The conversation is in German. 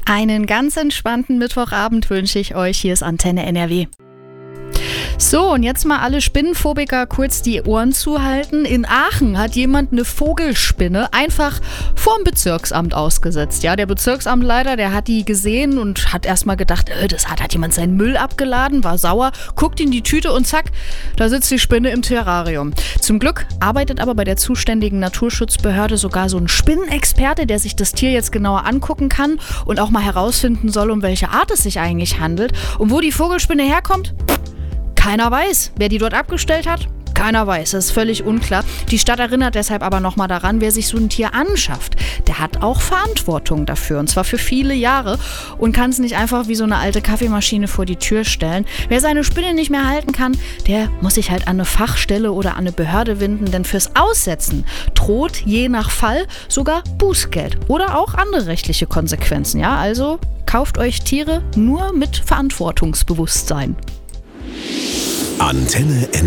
Einen ganz entspannten Mittwochabend wünsche ich euch. Hier ist Antenne NRW. So, und jetzt mal alle Spinnenphobiker kurz die Ohren zuhalten. In Aachen hat jemand eine Vogelspinne einfach vorm Bezirksamt ausgesetzt. Ja, der Bezirksamtleiter, der hat die gesehen und hat erstmal gedacht, das hat jemand seinen Müll abgeladen, war sauer, guckt in die Tüte und zack, da sitzt die Spinne im Terrarium. Zum Glück arbeitet aber bei der zuständigen Naturschutzbehörde sogar so ein Spinnenexperte, der sich das Tier jetzt genauer angucken kann und auch mal herausfinden soll, um welche Art es sich eigentlich handelt. Und wo die Vogelspinne herkommt? Keiner weiß. Wer die dort abgestellt hat? Keiner weiß. Das ist völlig unklar. Die Stadt erinnert deshalb aber nochmal daran, wer sich so ein Tier anschafft, der hat auch Verantwortung dafür. Und zwar für viele Jahre. Und kann es nicht einfach wie so eine alte Kaffeemaschine vor die Tür stellen. Wer seine Spinne nicht mehr halten kann, der muss sich halt an eine Fachstelle oder an eine Behörde wenden. Denn fürs Aussetzen droht je nach Fall sogar Bußgeld oder auch andere rechtliche Konsequenzen. Ja, also kauft euch Tiere nur mit Verantwortungsbewusstsein. Antenne